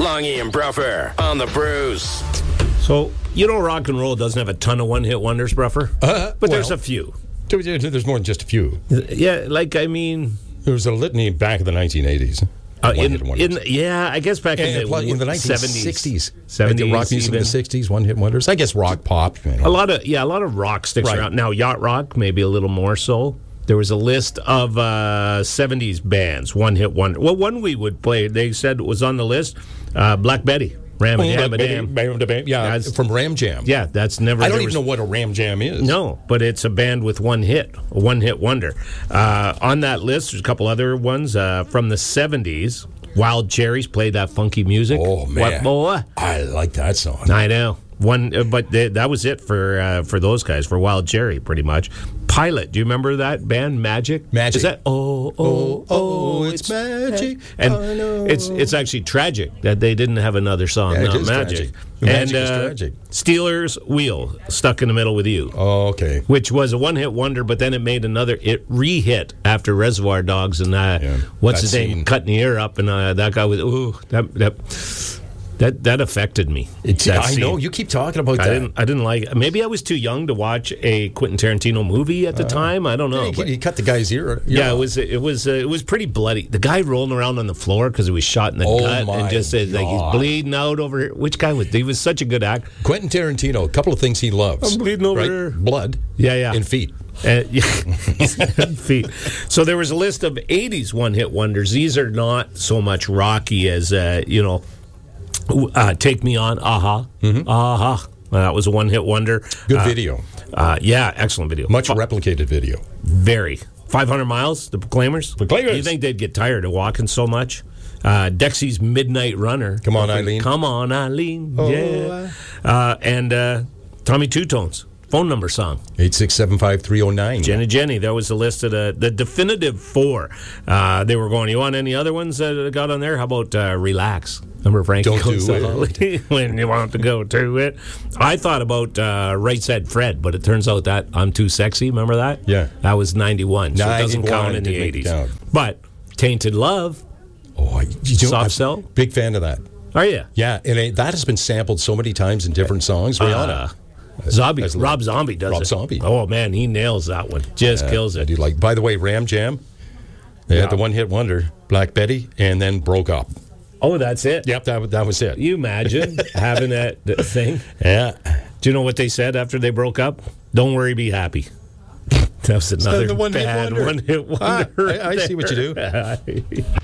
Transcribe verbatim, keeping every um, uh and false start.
Longy and Bruffer on the Bruce. So, you know, rock and roll doesn't have a ton of one-hit wonders, Bruffer, Uh, but well, there's a few. There's more than just a few. Yeah, like, I mean... There was a litany back in the nineteen eighties. Uh, in, in, yeah, I guess back in, And the, in the nineteen seventies. sixties. seventies, Like the rock music even. in the sixties, one-hit wonders. I guess rock, pop. You know. A lot of, yeah, a lot of rock sticks Right. around. Now, yacht rock, maybe a little more so. There was a list of uh, seventies bands, one-hit wonder. Well, one we would play, they said was on the list, uh, Black Betty. Ram a Jam a Dam. Bam, bam, bam. Yeah, That's- from Ram Jam. Yeah, that's never... I don't there even was- know what a Ram Jam is. No, but it's a band with one hit, a one-hit wonder. Uh, on that list, there's a couple other ones uh, from the seventies. Wild Cherries played that funky music. Oh, man. What boy? I like that song. I know. One, uh, but they, that was it for uh, for those guys, for Wild Cherry, pretty much. Pilot, do you remember that band, Magic? Magic. Is that, oh, oh, Oh, oh, oh, it's magic. And I know. it's it's actually tragic that they didn't have another song, Yeah, it not is Magic. tragic. Magic and is uh, tragic. Steelers Wheel, Stuck in the Middle with You. Oh, okay. Which was a one-hit wonder, but then it made another, it re-hit after Reservoir Dogs, and uh, Yeah, what's that his name, scene. cutting the ear up, and uh, that guy was, ooh, that that that, that affected me. It's, that I scene. know. You keep talking about I that. didn't. I didn't like it. Maybe I was too young to watch a Quentin Tarantino movie at the time. I don't know. Yeah, but- he, he cut the guy's ear. ear yeah, off. it was it was uh, it was pretty bloody. The guy rolling around on the floor because he was shot in the Oh, gut my and just says like he's God. bleeding out over here. Which guy was? He was such a good actor. Quentin Tarantino, a couple of things he loves. I'm bleeding over right? here. Blood. Yeah, yeah. And feet. Uh, yeah, feet. So there was a list of eighties one-hit wonders. These are not so much rocky as uh, you know. Uh, Take Me On, Aha, Mm-hmm. Aha. Uh, that was a one-hit wonder. Good Uh, video. Uh, yeah, excellent video. Much Fu- replicated video. Very. five hundred miles, the Proclaimers. Proclaimers. You think they'd get tired of walking so much? Uh, Dexy's Midnight Runner. Come on, Eileen. Come on, Eileen. Oh, yeah. Uh, and uh, Tommy Two Tones, phone number song. eight six seven five three oh nine. Jenny Jenny, that was the list of the, the definitive four. Uh, they were going, you want any other ones that got on there? How about uh, Relax? Remember Frankie Don't do Gonzalez? When you want to go to it. I thought about uh, Right Said Fred, but it turns out that I'm Too Sexy. Remember that? Yeah. That was ninety-one, so it doesn't ninety-one, count in the didn't eighties. count. But Tainted Love, Oh, you know, Soft I'm Cell? Big fan of that. are you? Yeah, and it, that has been sampled so many times in different songs. Rihanna. Uh, Zombie, As- Rob Zombie does Rob it. Zombie. Oh, man, he nails that one. Just kills I it. do like. By the way, Ram Jam. They had the one-hit wonder, Black Betty, and then broke up. Oh, that's it? Yep, that that was it. You imagine having that, that thing? Yeah. Do you know what they said after they broke up? Don't worry, be happy. That was another the one-hit bad wonder. one-hit wonder. Ah, I- I see what you do.